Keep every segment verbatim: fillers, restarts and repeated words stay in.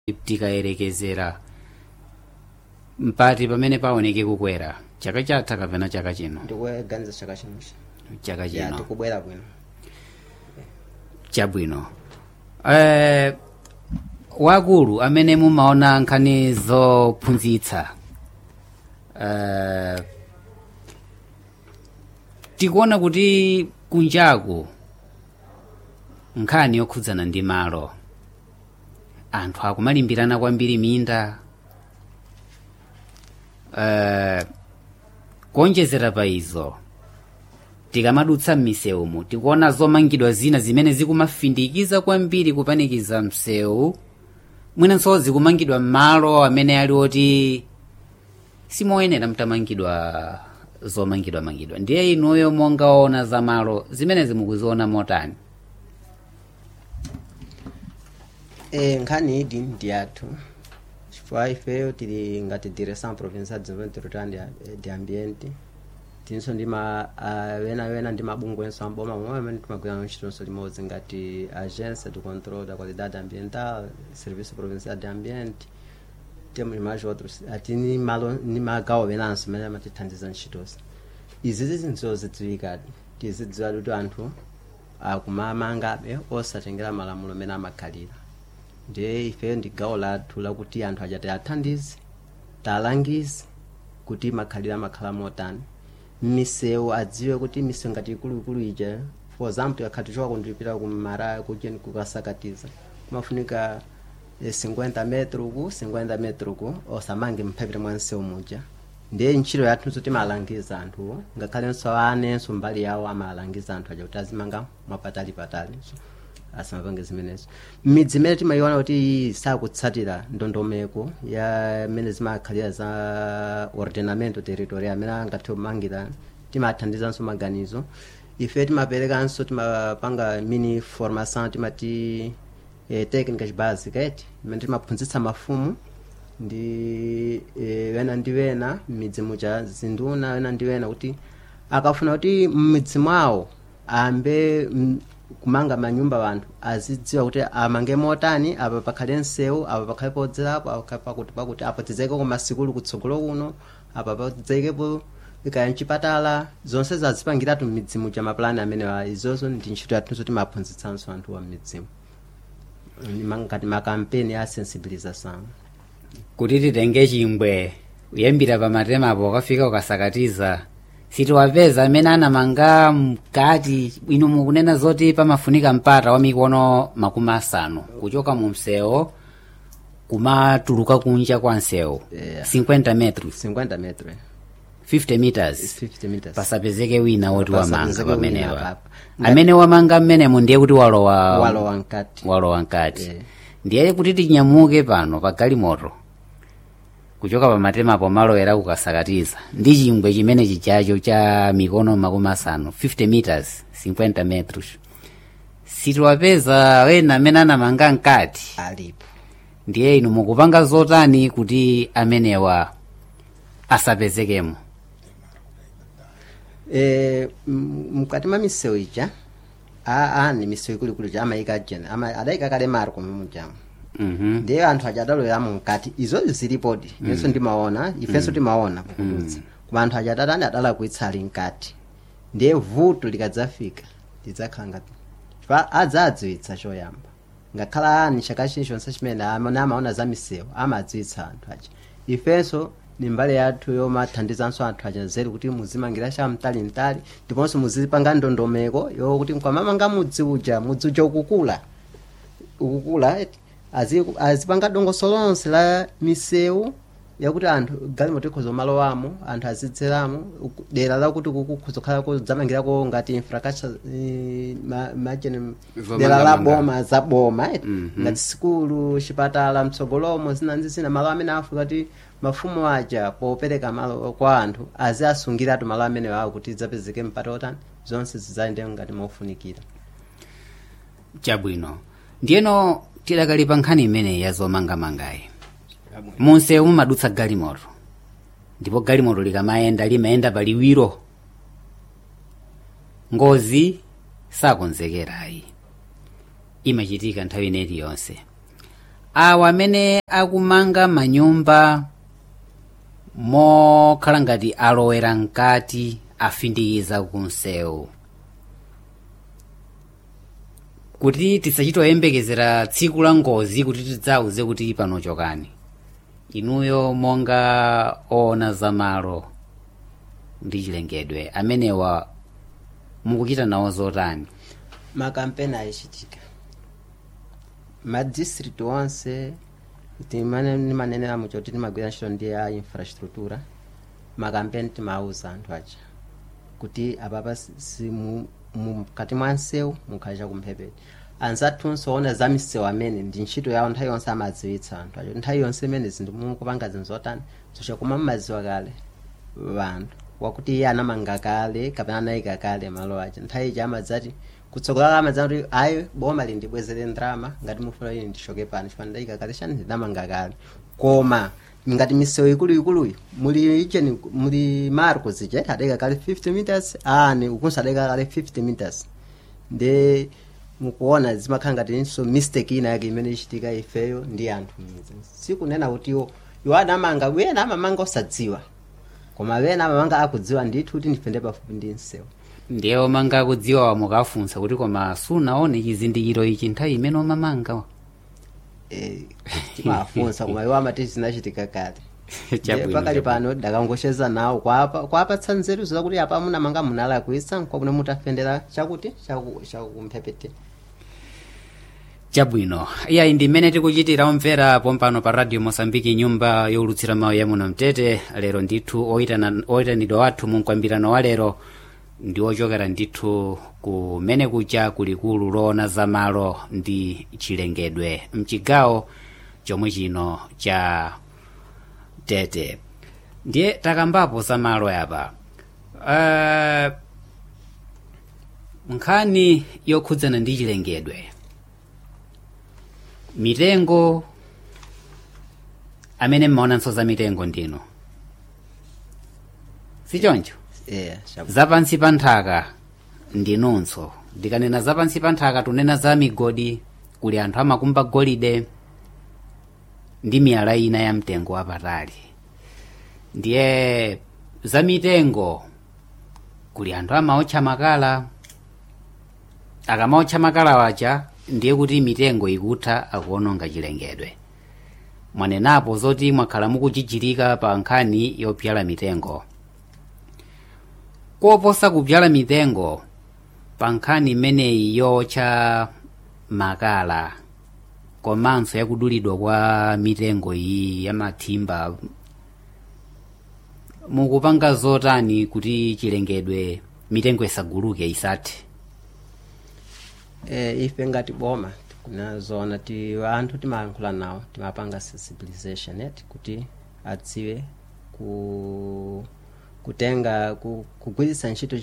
tikayerekezera mpati pamene paoneke kukwera chaka chatha kapena chaka chino ndikuganiza chaka chino chaka ya chino tikubwera bwino chabwino. eh wakulu amene mumaona nkhani zophunzitsa eh tikuona kuti kunjaku nkhani yokhudzana ndi malo anthu akumalimbirana kwambiri minda. Uh, kuonjezera pa izo tikamadutsa m'misewumu tikuona zomangidwa zina zimene zikumafindikiza kwambiri kupanikiza msewu mwinanso zikumangidwa m'malo amene ali oti simoyenera mtamangidwa zomangidwa mangidwa. Ndiye inuyo monga ona za malo zimene zimukuziona motani? e nkhani idi ndi athu chifukwa ifeyo tili ngati direção provincial de desenvolvimento rural de ambiente tinso ndima uh, wena wena ndi mabungwenso amboma momwe amene timagwirana ntchitonso limodzi ngati agência de controle da qualidade ambiental, serviço provincial de ambiente, temos mais outros atini malo ni magawo wenanso amene amatithandiza ntchitonso. Izi zinthu zidziwikadi tizidziwa kuti anthu akumamangabe osatengera malamulo amene amakhalira. Ndiye ife ndi gawo lathu lakuti anthu aja tiathandize talangize kuti makhalira makhala motani misewu adziwe kuti misewu ngati ikuluikulu ija for example yakhati choka kundipita kumara kucheni kukasakatiza kumafunika cinquenta metro ku cinquenta metro ku osamange mphepete mwa msewu muja. Ndiye ntchito yathu nso timalangiza anthu ngakhalenso anenso mbali yawo amalangiza anthu aja kuti azimanga mwapatali patali so asamapange zimenezo. Midzi imene timayiona kuti sakutsatira ndondomeko ya mene zimakhalira za ordenamento territorial amene angathe kumangira timathandizanso maganizo. Ife timaperekanso timapanga mini formation timati eh, técnicas básicas imene timaphunzitsa mafumu ndi eh, wena ndi wena midzi muja zinduna wena ndi wena kuti akafuna kuti mmidzi mwawo ambe m, kumanga manyumba wanthu azidziwa kuti amange motani apa pakhale msewu apa pakhale podzerapo apa pakuti pakuti apa tizeke kwa masikulu kutsogolo kuno apa padzikepo ikaya mchipatala zonse zazipangiratu m'midzi muja mapulani amene izozo ndi ntchito yathunso timaphunzitsanso anthu wa m'midzimu ngati makampeni ya sensibilization kuti titenge chimbwe kuyambira pamatemapo ukafika ukasakatiza sitiwapeza amene anamanga mkati inu mukunena zoti pamafunika mpata wa mikono makumi asanu kuchoka mu msewu kumatuluka kunja kwa msewu Yeah. cinquenta metros cinquenta metro fifty meters fifty meters pasapezeke wina woti wamanga Pasapezeke wina pamenewa papa. amene wamanga mmenemo ndiye kuti walowa walowa mkati walowa mkati. Yeah. Ndiye kuti tinyamuke pano pa galimoto kuchoka pa matemapo malowera kukasakatiza ndi chingwe chimene chichacho cha mikono makumi asanu fifty meters cinquenta metros sitiwapeza wena amene anamanga mkati. alipo. Ndiye inu mukupanga zotani kuti amenewa asapezekemo? Eh, mkati mwa misewu ija ani misewu ikuluikulu ija amayika jene ama adayika kale maro komwe mujamu. Mhm. Ndiye anthu aja adaloweramo mkati izo zilipodi inso ndimaona ifenso timaona kukudutsa koma anthu aja adatani adalakwitsa ali mkati. Ndiye vuto likadzafika lidzakhala ngati chifukwa adzadziwitsa choyamba ngakhala ani chaka chilichonse chimene amene amaona za misewu amadziwitsa anthu aja. Ifenso ni mbali yathu yomathandizanso anthu aja zeri kuti muzimangira cha mtalimtali ndiponso muzipanga ndondomeko yokuti mkwamamanga mudzi uja mudzi uja ukukula ukukula azipanga dongosolo lonse la misewu yakuti anthu galimoto ikhoza malowamo anthu azidzeramo dera lakuti kukuzokhala kudzamangirako ngati infrastructure imagine dera la boma za boma ngati sikulu chipatala mtsogolomo zina ndi zina malo amene afunika kuti mafumu aja popereka malo kwa anthu aziasungiratu malo amene wawo kuti idzapezeke mpata otani zonse zidzayende ngati mofunikira. Chabwino. Ndiyeno tidakali pa nkhani imene yazomangamangayi munsewu mumadutsa galimoto ndipo galimoto likamayenda limayenda paliwiro ngozi sakonzekerayi imachitika nthawi ineti yonse. awa amene akumanga manyumba mokhala ngati alowera mkati afindikiza kunsewu kuti tisachitoyembekezera tsiku la ngozi kuti tidzauze kuti pano chokani. Inuyo monga oona zamalo ndi chilengedwe amenewa mukuchita nawo zotani? makampeni ayichitika madistrict onse timane nimanenera mucho kuti timagwira ntchito ndi ya infrastructure. makampeni timauza anthu aja kuti apapa mukati mwa nsewu mukhacha kumphepete. anzathunso ona za misewu amene ndi ntchito yawo nthawi yonse amadziwitsa anthu acho nthawi yonse imene zinthu mukupanga zinthu zotani zocha koma mmadziwa kale vanthu wakuti iye anamanga kale kapena anayika kale malo aja nthawi ija amadzati kutsogola amadzati kuti ayi boma lindibwezere ndrama ngati mufuna ine ndishoke pano chifukwa ndayika kale chani ndinamanga kale. Koma ngati misewu ikulu ikuluyi muli icheni muli Marcos ije adayika kale fifty meters ane ukunso adayika kale fifty meters nde mukuona zimakhala ngati so mistake ina yake imene ichitika ifeyo ndi anthu mizi sikunena kuti iwo iwo anamanga wena amamanga osadziwa koma wena amamanga akudziwa ndithu kuti ndifende pafupi ndi nsewu. Ndiye omanga akudziwa wamukafunsa kuti koma sunaone chizindikiro ichi nthawi imene omamanga eh timafunsa koma iwo amati zinachitika kale. pakali pano dakangosheza nawo kwapa kwapa tsanzeru zakuti apa munamanga munala kuisa nkwakuti mutafendera chakuti chakumphepete. Chabwino iya ndi mmene tikuchitira omvera pompano pa radio Mosambiki nyumba yolutsira mawu ya muno mtete. Lero ndithu oitana oitanidwa wathu munkwambirano wa lero ndi ochokera ndithu kumene kucha kulikulu loona zamalo ndi chilengedwe mchigawo chomwe chino cha Tete. Ndiye takambapo zamalo yapa uh, nkhani yokhudzana ndi chilengedwe mitengo amene mmaonanso za mitengo ndino sichoncho. Yeah, zapansi pa nthaka ndinunso ndikanena zapansi pa nthaka tunena za migodi kuli anthu amakumba golide ndi miyala ina ya mtengo wapatali. Ndiye za mitengo kuli anthu amaotcha makala akamaotcha makala wacha ndiye kuti mitengo ikutha akuononga chilengedwe. Mwanenapo zoti mwakhala mukuchichirika pa nkhani yopyala mitengo koposa kupyala mitengo pa nkhani imeneyi yotcha makala komanso yakudulidwa kwa mitengo iyi ya mathimba mukupanga zotani kuti chilengedwe mitengo isaguluke isathe? eh ife ngati boma kunazoona ti anthu timayankhula nawo timapanga sensibilization net kuti adziwe ku kutenga kugwiritsa ntchito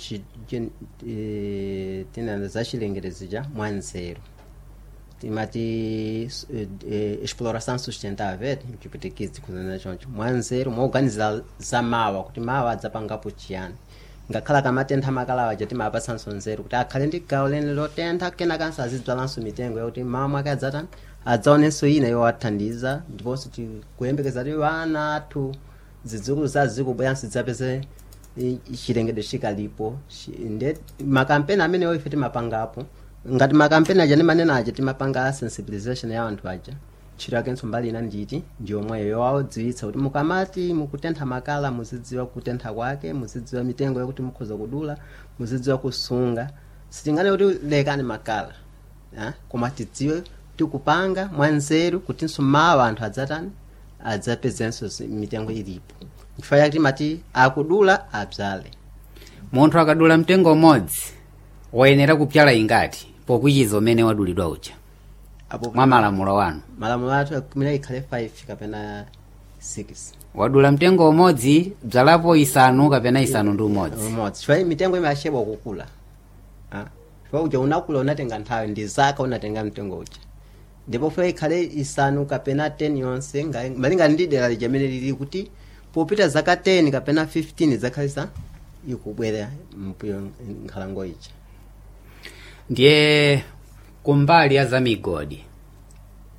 e, tina za chilengedwe zija mwanzeru timati e, exploração sustentável mchipitikizi kunena choncho mwanzeru mwakuganizira za mawa kuti mawa adzapangapo chiyani ngakhala kamatentha makalawa aja timapatsanso nzeru kuti akhale ndi gawo lene lotentha kenakanso azidzwalanso mitengo yakuti mawa mwake adzatani adzaonenso ina yowathandiza ndiponso tikuyembekeza kuti wana athu zidzukulu zazikubweranso zidzapeze chilengedwe chikalipo. Nde makampeni amenewo ife timapangapo ngati makampeni aja ndimanena aja timapanga sensibilization ya anthu aja ntchito yakenso mbali ina nditi ndiyomweyo yowadziwitsa kuti mukamati mukutentha makala muzidziwa kutentha kwake muzidziwa mitengo yakuti mukhoza kudula muzidziwa kusunga sitingane kuti lekani makala ha? Koma tidziwe tikupanga mwanzeru kutinso mawa anthu adzatani adzapezenso mitengo ilipo chifukwa chake timati akudula adzale. Munthu akadula mtengo umodzi woyenera kupyala ingati pokwichiza umene wadulidwa uja mwa malamulo wanu? Malamulo athu kumene ikhale five kapena six. Wadula mtengo umodzi bzalapo isanu kapena isanu ndi umodzi umodzi chifukwa mitengo imachedwa kukula ah chifukwa uja unakula unatenga nthawi ndi zaka unatenga mtengo uja ndipo funa ikhale isanu kapena ten yonse malinga ndi dera lija mene lili kuti popita zaka ten kapena fifteen zakhalisa ikubwera mpuyo nkhalango ija. Ndiye kumbali ya za migodi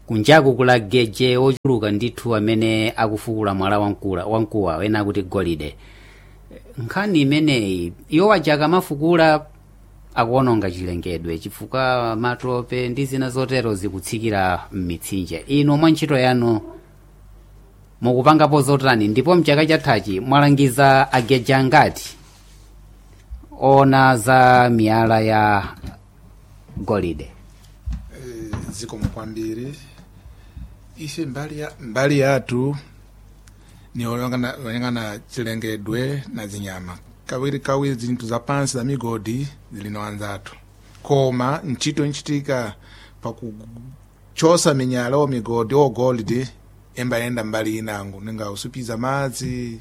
kunjaku kula geje ochuluka ndithu amene akufukula mwala wankula wankuwa wena akuti golide. Nkhani imeneyi iwo ajaka mafukula akuononga chilengedwe chifukwa matope ndi zina zotero zikutsikira m'mitsinje. Ino mwa ntchito yanu mukupangapo zotani ndipo mchaka chathachi mwalangiza ageje angati ona za miyala ya golide? E, zikomo kwambiri. Ife mbali ya mbali yathu ni olangana olangana chilengedwe na zinyama. Kawiri kawiri zinthu za pansi za migodi zilino anzathu. Koma ntchito nchitika pakuchosa minyala o migodi o gold emba enda mbali inangu ninga usupiza madzi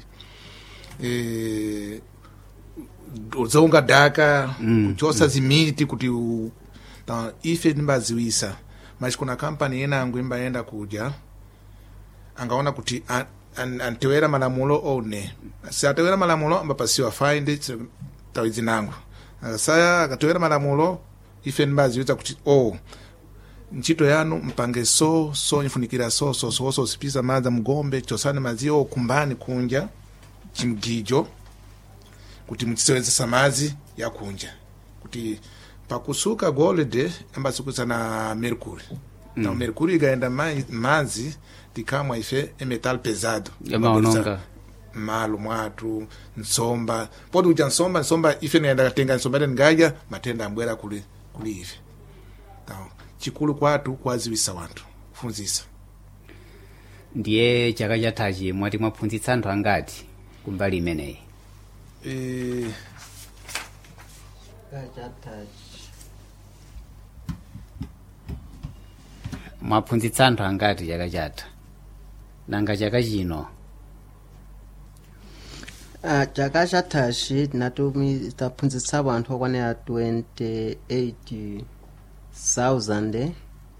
e uzonga daka mm, kuchosa mm. zimiti kuti u, ta, ife nimbaziwisa mas kuna kampani inangu emba enda kuja angaona kuti an, an, antewera malamulo one si atewera malamulo ambapasiwa fine tawizi nangu saya akatewera malamulo ife nimbaziwisa kuti oh ntchito yanu mpange so so nifunikira so so so so sipiza madza mugombe chosani mazio kumbani kunja chimgijo kuti mtiseweza madzi ya kunja kuti pakusuka gold ambasukuza na mercury mm. na mercury igaenda madzi tikamwa ife metal pesado yamaononga malu mwatu nsomba podi uja nsomba nsomba ife naenda katenga nsomba ngaja matenda ambwera kuli kuli ife tawo chikulu kwatu kwaziwisa wanthu kufunzisa. Ndiye chaka chathachi mwati mwaphunzitsa anthu angati kumbali imeneyi? Eh mwaphunzitsa anthu angati chaka chatha nanga chaka chino? Ah, chaka chathachi tinatumi taphunzitsa anthu okwanira twenty-eight thousand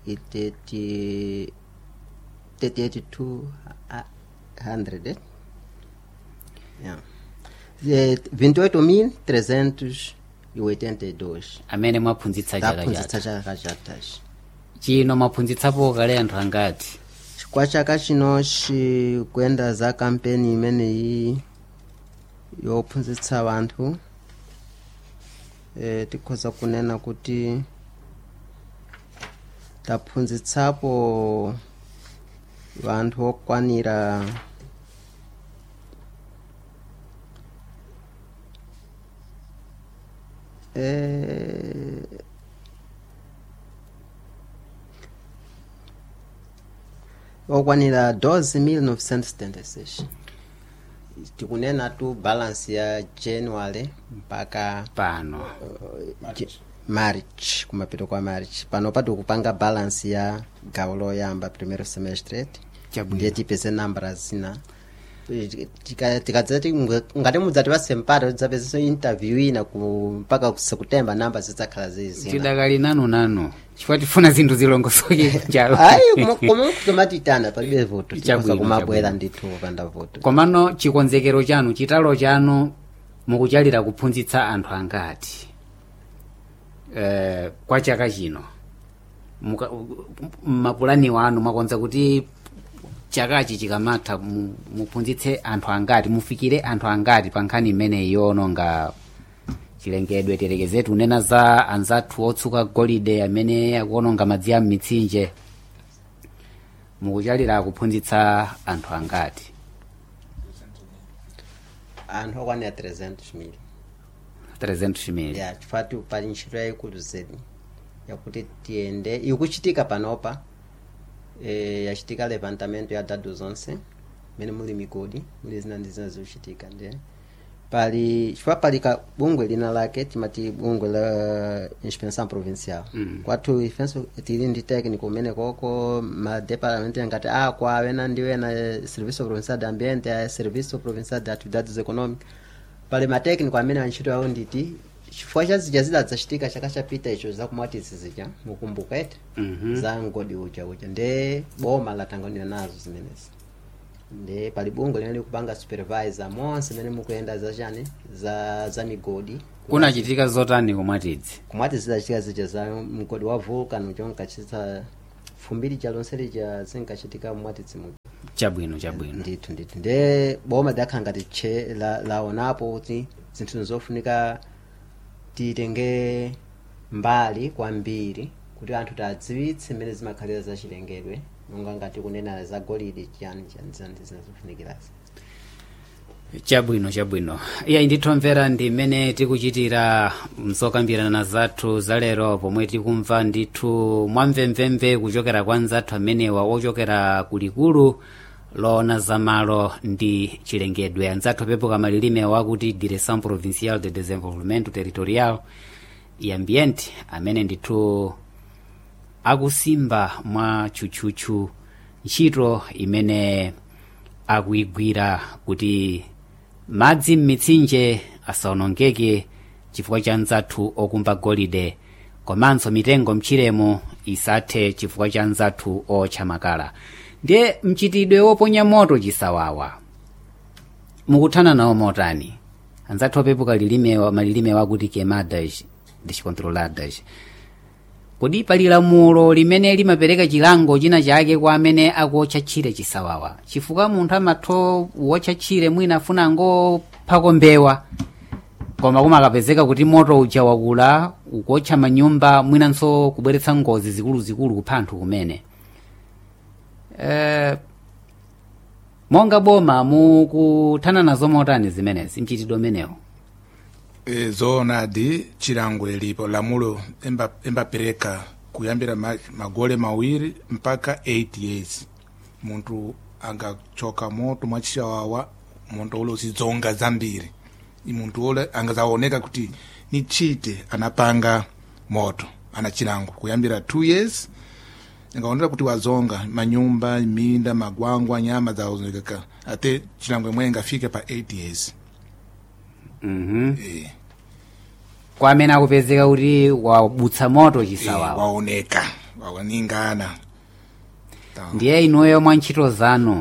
thirty-eight two hundred yeah twenty-oito mil trezentos e oitenta e dois amene mwaphunzitsa chaka taphunzitsa chaka chathachi. Chino mwaphunzitsapo kale anthu angati? Kwa chaka chino chikwenda za kampeni imeneyi yophunzitsa wanthu e, tikhoza kunena kuti taphunzitsapo wanthu okwanira eh okwanira doze mil novecentos e setenta e seis. Tikunena tu balance ya January mpaka pano uh, March kumapito kwa March pano pati kupanga balance ya gawo loyamba primeiro semestre ndiye tipeze nambara zina tikadzati ngati mudzati vasempata tidzapeza interview ina mpaka kusekutemba namba zidzakhala zizina tidakali nanu nanu chifukwa tifuna zinthu zilongosoke njalo ayi koma kutomatitana palibe voto tikuza kumabwera ndithu panda voto. Komano chikonzekero chanu chitalo chanu mukuchalira kuphunzitsa anthu angati eh kwa chaka chino mapulani wanu mwakonza kuti chakachi chikamatha muphunzitse anthu angati mufikire anthu angati pa nkhani imeneyi yononga chilengedwe terekezetu unena za anzathu otsuka golide amene akuononga madzi a m'mitsinje mukuchalira kuphunzitsa anthu angati? Anthu okwanira trezentos mil. trezentos mil ya chifati pali ntchito yayikulu zedi yakuti tiyende ikuchitika panopa e, yachitika levantamento ya dados zonse mene muli migodi muli zina ndi zina zikuchitika ndiye pali chifukwa pali ka bungwe lina lake timati bungwe la inspeção provincial mm. kwathu ifenso tili ndi técnico umene koko ma departamento ngati akwa awena ndi wena serviço provincial de ambiente a serviço provincial de atividades econômicas pali ma técnico amene antchito yawo nditi chifukwa cha zija zida zachitika chaka chapita icho zakumwatisi zija mukumbuka ete mm -hmm. za ngodi uja uja nde boma latanganira nazo zimenezi nde pali bungwe lina likupanga supervisor monse mene mukuyenda za chani za za migodi kunachitika zotani kumwatidzi kumwatidzi zachitika zija za mgodi wa vulcan uchonka chisa fumbiri chalonse lija zinkachitika mwatitsi muti chabwino chabwino ndithu ndithu nde boma dakhala ngati tche la- laonapo kuti zinthu zofunika titenge mbali kwambiri kuti anthu tadziwitse mmene zimakhalira zachilengedwe monga ngati kunena za golide chiyani chiyani zina zinazofunikirazi. chabwino chabwino iya ndithomvera ndi mmene tikuchitira mzokambirana zathu zalero pomwe tikumva ndithu mwamvemvemve kuchokera kwa nzathu amenewa ochokera kulikulu loona zamalo ndi chilengedwe anzathu apepuka malilime wakuti Direção Provincial de Desenvolvimento Territorial e Ambiente amene ndithu akusimba mwa tchutchutchu ntchito imene akuigwira kuti madzi m'mitsinje asaonongeke chifukwa cha nzathu okumba golide komanso mitengo mchiremo isathe chifukwa cha nzathu otcha makala. ndiye mchitidwe woponya moto chisawawa mukuthana nawo motani anzathu opepuka lilime malilime wakuti queimadas descontroladas kodi pali lamulo limene limapereka chilango china chake kwa amene akuotcha tchire chisawawa chifukwa munthu amatho wotcha tchire mwina afuna angophako mbewa koma kuma akapezeka kuti moto uja wakula ukuotcha manyumba mwinanso kubweretsa ngozi zikuluzikulu kupha anthu kumene. Eh, monga boma mukuthana nazo motani zimenezi mchitidwe umenewo? E, zoonadi chilango lilipo lamulo emba, embapereka kuyambira ma, magole mawiri mpaka eight years muntu angachoka moto mwachisawawa muntu ule usizonga zambiri muntu ule angazaoneka kuti ni chite anapanga moto ana chilango kuyambira two years ngaonera kuti wazonga manyumba minda magwangwa nyama zaozeka ate chilango imwe ngafike pa eight years. Mhm. E. kwa amene akupezeka kuti wabutsa moto chisawawa. E, waoneka waoningana. ndiye inuyo mwa ntchito zanu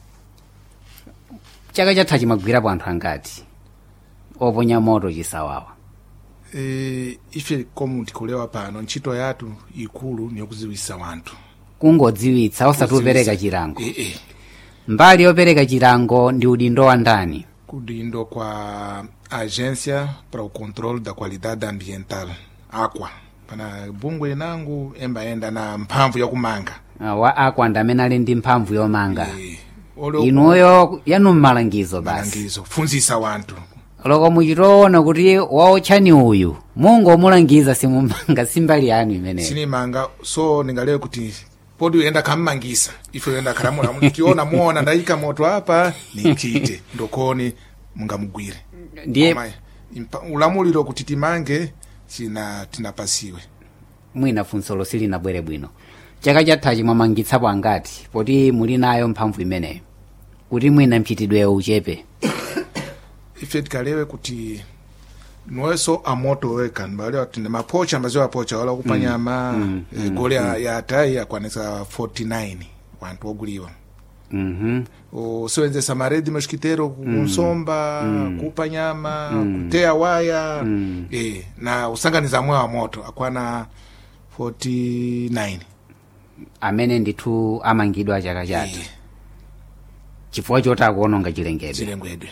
chaka chatha chimagwirapo anthu angati oponya moto chisawawa? E, ife komu tikulewa pano ntchito yathu ikulu niyokuziwisa wanthu kungodziwitsa osati upereka chilango. e, e. mbali yopereka chilango ndi udindo wa ndani? Kudindo kwa Agência para o Controle da Qualidade Ambiental Aqua pana bungwe nangu embaenda na mphamvu yakumanga. Uh, wa Aqua ndi amene ali ndi mphamvu yomanga. E, inuyo yanu mmalangizo basi malangizo funzisa wanthu loko muchitoona kuti waotchani uyu mungomulangiza simumanga simbali yanu imeneyo sinimanga so ningalewe kuti podi uyenda kammangisa ife uyenda kalamula mkiona muona ndayika moto apa nichite ndokoni mungamugwire ndiye ulamuliro kuti timange china tinapasiwe mwina funsolo silinabwere bwino chaka chathachi mwamangitsapo angati poti muli nayo mphamvu imeneyo kuti mwina mchitidweyo uchepe? ife tikalewe kuti nuweso amoto weka mbalewa tine mapocha ambazo apocha wala kupanyama mm, mm, e, gole mm, ya atai akwanisa forty-nine wantu oguliwa. Mhm. O sowenzesa maredi mosquiteiro kunsomba mm, kupanyama mm, kutea waya mm, e, na usanganiza mwe wa moto akwana forty-nine amene ndithu amangidwa chaka chatha e, chifukwa choti akuononga chilengedwe. chilengedwe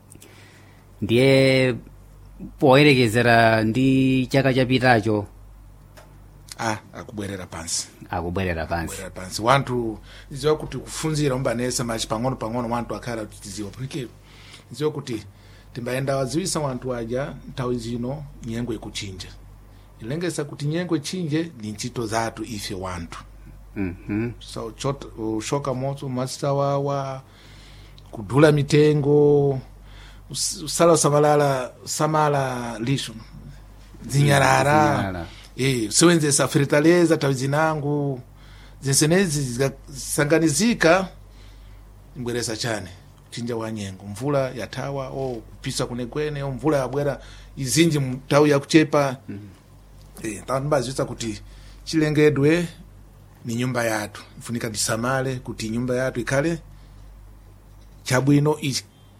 ndiye poyerekezera ndi chaka chapitacho ah akubwerera pansi akubwerera pansi akubwerera pansi wantu iziwa kuti kufunzira umbanesa machi pang'ono pang'ono wantu akhala kuti tiziwa porque iziwa kuti timbaenda waziwisa wantu aja nthawi zino nyengo ikuchinja ilengesa kuti nyengo ichinje ni ntchito zathu ife wantu. Mhm. so chota ushoka moto masawawa kudula mitengo usala samalala samala lisho zinyarara Zinyarara. eh sowenzesa fertileza tawizinangu zinsenezi zisanganizika ngweresa chane chinja wanyengo mvula yatawa o kupisa kunekwene o mvula yabwera izinji mtawi ya kuchepa. mm -hmm. eh tambazisa kuti chilengedwe ni nyumba yatu ifunika disamale kuti nyumba yatu ikale chabwino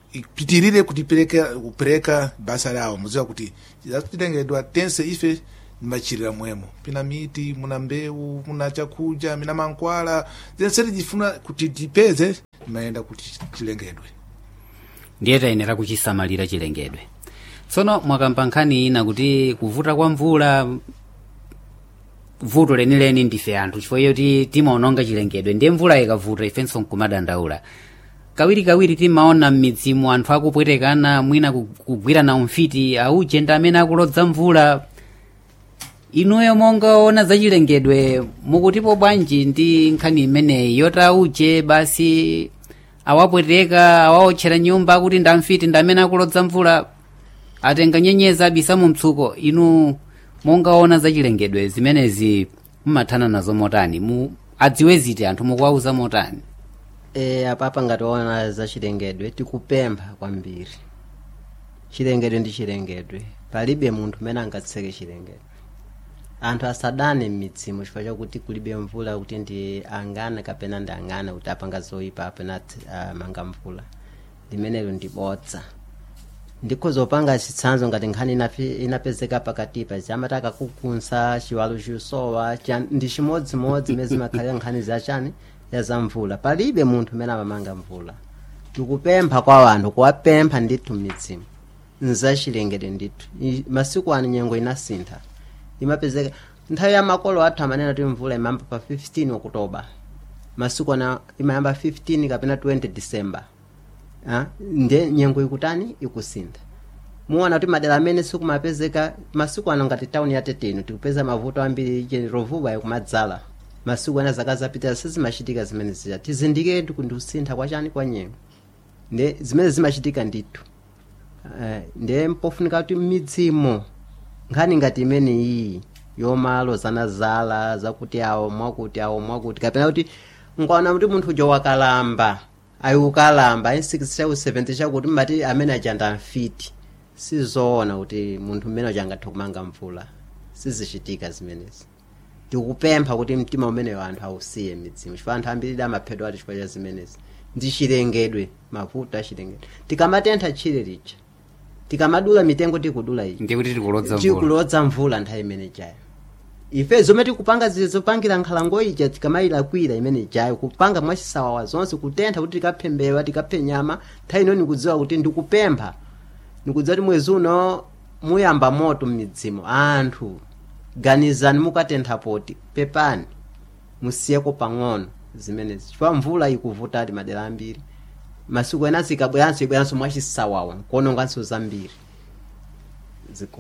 ipitirire kutipereka kupereka basa lao muziwa kuti chilengedwa tense ife mbachirira mwemo pina miti muna mbewu muna chakuja mina mankwala zenseti jifuna kuti tipeze maenda kuti chilengedwe ndiye tayenera kuchisamalira chilengedwe. Tsono mwakamba nkhani ina kuti kuvuta kwa mvula vuto lenileni ndife anthu chifukwa yoti timaononga chilengedwe ndiye mvula ikavuta ifenso nkumadandaula. Kawiri kawiri timaona m'midzimu anthu akupwetekana mwina kugwirana umfiti auje ndi amene akulodza mvula. Inuyo monga ona zachilengedwe mukutipo bwanji ndi nkhani imeneyi yoti auje basi awapweteka awaotchera nyumba kuti ndamfiti ndamene akulodza mvula atenga nyenyeza abisa mu mtsuko? Inu monga ona zachilengedwe zimenezi mumathana nazo motani, mu adziwe ziti anthu mukuwauza motani? E, apapa ngationa zachilengedwe tikupempha kwambiri. Chilengedwe ndi chilengedwe, palibe munthu mene angatseke chilengedwe. Anthu asadane m'midzimu chifukwa chakuti kulibe mvula kuti ndi angana kapena ndi angana kuti apanga zoyipa apena uh, manga mvula. Limenelo ndi bodza. Ndiko zopanga chitsanzo ngati nkhani inapezeka pakatipa chamataka kukunsa chiwalo chisowa ndi chimodzimodzi mezi makhalira nkhani zachani ya za mvula. Palibe munthu mene amamanga mvula. Tikupempha kwa anthu kuwapempha ndithu m'midzimu nzachilengedwe ndithu. Masiku ano nyengo inasintha. Imapezeka nthawi ya makolo athu amanena kuti mvula imayamba pa fifteen Oktoba. Masiku ana imayamba fifteen kapena twenty December. Ah, nde nyengo ikutani ikusintha. Muona kuti madera amene sikumapezeka masiku ano ngati town ya Teteno tikupeza mavuto ambiri je rovuba yakumadzala. Masiku ana zaka zapita sizimachitika zimene zija. Tizindike tikundusintha kwa chani kwa nyengo. Nde zimene zimachitika ndithu. Eh, nde mpofunika kuti midzimo nkhani ngati imene iyi yomalo zanazala zakuti awo mwakuti awo mwakuti kapena kuti ngwana kuti munthu ujo wakalamba ayukalamba in six cha seventy cha kuti mati amene ajanda mfiti sizoona kuti munthu mmene ujangatha kumanga mvula sizichitika zimenezi. Tikupempha kuti mtima umene anthu ausiye midzimu chifukwa anthu ambiri amaphedwa ati chifukwa cha zimenezi ndi chilengedwe mavuto achilengedwe. Tikamatentha chile licha tikamadula mitengo tikudula iyi ndi kuti tikulodza mvula tikulodza mvula nthawi imene jayo. Ife zomwe tikupanga zizopangira nkhalango ija tikamayira kwira imene jayo kupanga mwachisawawa zonse kutentha kuti tikaphembewa tikaphe nyama nthawi ino nikudziwa kuti ndikupempha nikudziwa kuti mwezi uno muyamba moto m'midzimu anthu ganizani mukatentha poti pepani musiyeko pang'ono zimenezi chifukwa mvula ikuvuta ati madera ambiri. Masiku ena zikabweranso ibweranso mwachisawawa kuononganso zambiri ziko.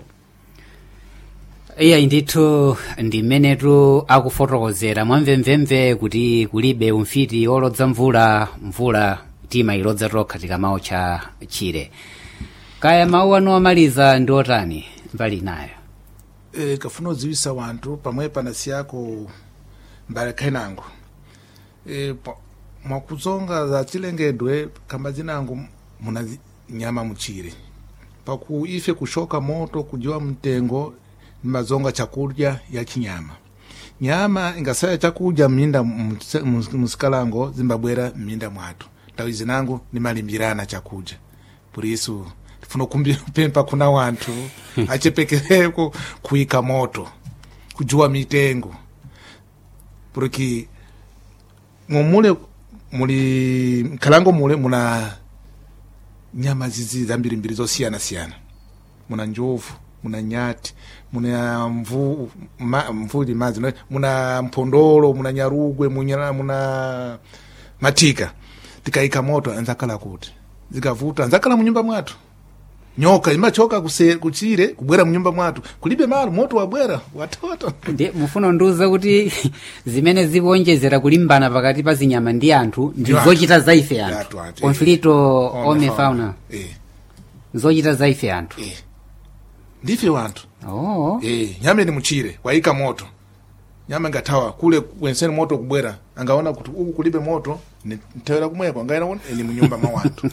Iya indithu ndi mmenetu akufotokozera mwamvemvemve kuti kulibe umfiti olodza mvula mvula tima ilodza tokha tikamaotcha chire. Kaya mawu anu amaliza ndi otani mbali nayo? E, kafuna udziwisa wanthu pamwe panasiyako mbali khainango. E, mwakuzonga za chilengedwe kamba zinangu muna nyama muchire. Paku ife kushoka moto kujiwa mtengo mazonga chakudya ya chinyama. Nyama ingasaya chakudya minda musikalango zimbabwera minda mwatu. Tawi zinangu ni malimbirana chakudya. Purisu tifuna kumpempa kuna wantu achepekereko kuika moto kujiwa mitengo. Puriki mumule muli kalango mule muna nyama zizi zambiri mbiri zosiyana siyana. Muna njovu, muna nyati, muna mvu ma, mvuli mazi, muna mpondolo, muna nyarugwe, muna, muna matika. Tikaika moto anzakala kuti. Zikavuta anzakala munyumba mwatu. Nyoka imachoka kuse kuchire kubwera munyumba mwatu. Kulibe malu moto wabwera watoto. Ndi mufuna nduza kuti zimene zikuonjezera kulimbana pakati pa zinyama ndi anthu ndi zochita za ife anthu. Conflito ome fauna. Eh. Zochita za ife anthu. Eh. Ndife wantu. Oh. Eh, nyama ni muchire waika moto. Nyama ngatawa kule wenseni moto kubwera angaona kuti uku kulibe moto ni ntewera kumweko angaona ni munyumba mwa watu.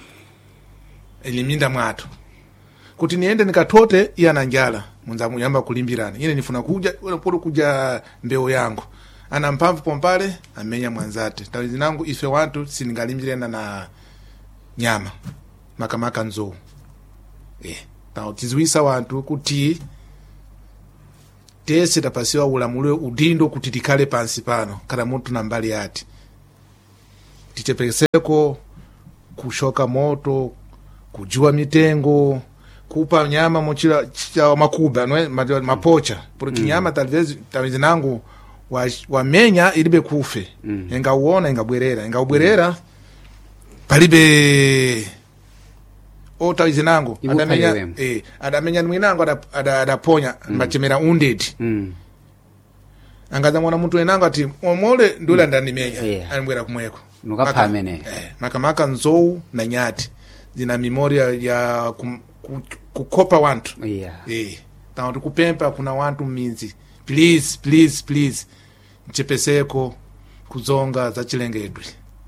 Eliminda mwatu. Kuti niende nikatote iya na njala munza muyamba kulimbirana. Yine nifuna kuja polo kuja mbeo yangu. Ana mpamvu pompale amenya mwanzate. Tawi zinangu ife wantu siningalimbirana na nyama. Maka maka nzo. Eh. Tao tizuisa wantu kuti tese tapasiwa ulamuliro udindo kuti tikhale pansi pano kana munthu na mbali yati tichepeseko kushoka moto, kujua mitengo, kupa nyama mochila cha makuba no mapocha porque mm. nyama talvez talvez nangu wa wamenya ilibe kufe mm. enga uona enga bwerera enga ubwerera mm. palibe o talvez nangu adamenya eh adamenya mwinangu ada adaponya ada mm. machemera wounded mm. angaza mwana mtu enangu ati omole ndula mm. ndani menya yeah. anbwera kumweko nukapha mene eh makamaka nzou na nyati zina memoria ya kum, kukopa wantu yeah. eh tawo kupempa kuna wantu minzi please please please nchepeseko kuzonga za chilengedwe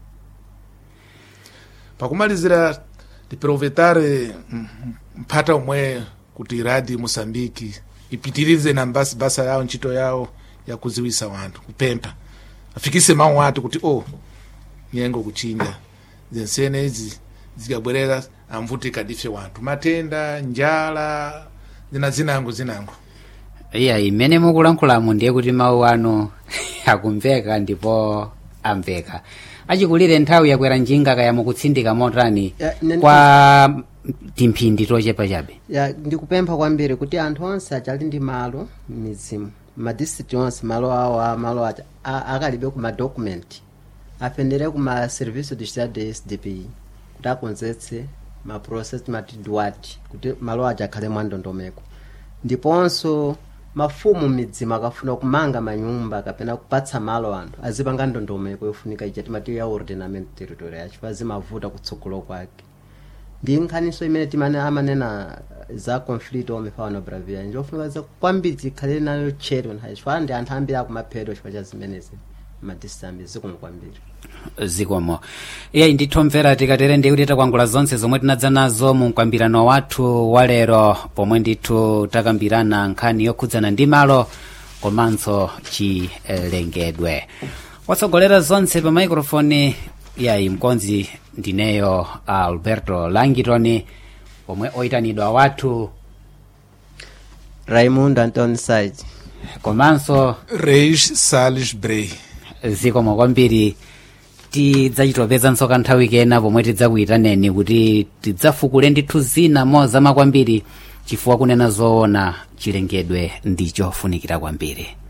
pakumalizira diprovetare mpata umwe kuti radi Mosambiki ipitirize na mbasi basa yao nchito yao ya kuziwisa wantu kupempa afikise mawu watu kuti oh nyengo kuchinja zensene hizi zikabwerera amvuti kadife wantu matenda njala zina zinango zinango iya imene mukulankhulamu ndiye kuti mawu ano akumveka ndipo amveka achikulire nthawi yakwera njinga kaya mukutsindika motani yeah, kwa timphindi tochepa chabe ya ndikupempha kwambiri kuti anthu onse achali ndi malo mizimu madistrict onse malo awo malo acha akalibe ku madocument afendere ku ma service de estado de S D P I kuti akonzetse ma process matidwati kuti malo acha akhale mwandondomeko ndiponso mafumu midzimu akafuna kumanga manyumba kapena kupatsa malo anthu azipanga ndondomeko yofunika ichati mati ya ordinament territorial chifazi mavuta kutsogolo kwake ndi nkhaniso imene timane amanena za conflict omefano bravia njofunika za kwambiri khale nayo chero na chifana ndi anthu ambiri akumapedo chifacha zimenezi madisambi zikomo kwambiri zikomo iye ndithomvera tikatere ndi kuti takwangula zonse zomwe tinadza nazo mu mkwambirano wathu walero pomwe ndithu takambirana nkhani yokhudzana ndi malo komanso chilengedwe watsogolera zonse pa microphone yayi mkonzi ndineyo Alberto Langitoni pomwe oyitanidwa wathu Raimundo Anton Said komanso Reis Salles Brei zikomo kwambiri tidzachitopeza nsoka nthawi kena pomwe tidzakuyitaneni kuti tidzafukule ndithu zina mozama kwambiri chifukwa kunena zoona chilengedwe ndichofunikira kwambiri.